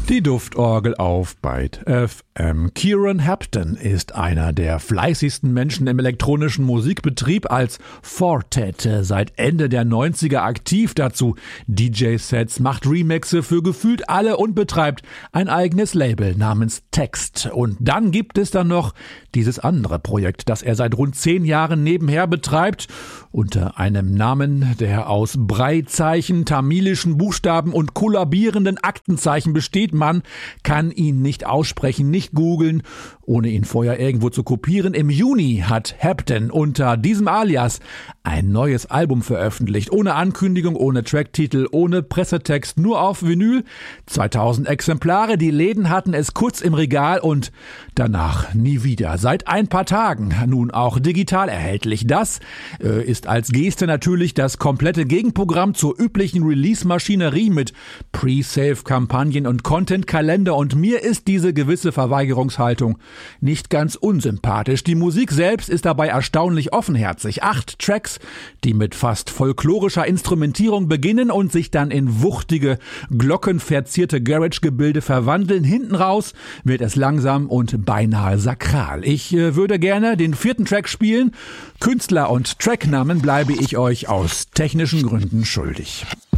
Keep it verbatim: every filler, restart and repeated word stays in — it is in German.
Die Duftorgel auf Byte F M. Kieran Hampton ist einer der fleißigsten Menschen im elektronischen Musikbetrieb, als Fortet seit Ende der neunziger aktiv, dazu D J-Sets, macht Remixe für gefühlt alle und betreibt ein eigenes Label namens Text. Und dann gibt es dann noch dieses andere Projekt, das er seit rund zehn Jahren nebenher betreibt, unter einem Namen, der aus Braillezeichen, tamilischen Buchstaben und kollabierenden Aktenzeichen besteht. Man kann ihn nicht aussprechen, nicht googeln, ohne ihn vorher irgendwo zu kopieren. Im Juni hat Hampton unter diesem Alias ein neues Album veröffentlicht. Ohne Ankündigung, ohne Tracktitel, ohne Pressetext, nur auf Vinyl. zweitausend Exemplare, die Läden hatten es kurz im Regal und danach nie wieder. Seit ein paar Tagen nun auch digital erhältlich. Das äh, ist als Geste natürlich das komplette Gegenprogramm zur üblichen Release-Maschinerie mit Pre-Save-Kampagnen und Content-Kalender, und mir ist diese gewisse Verweigerungshaltung nicht ganz unsympathisch. Die Musik selbst ist dabei erstaunlich offenherzig. Acht Tracks, die mit fast folklorischer Instrumentierung beginnen und sich dann in wuchtige, glockenverzierte Garage-Gebilde verwandeln. Hinten raus wird es langsam und beinahe sakral. Ich äh, würde gerne den vierten Track spielen. Künstler und Tracknamen bleibe ich euch aus technischen Gründen schuldig.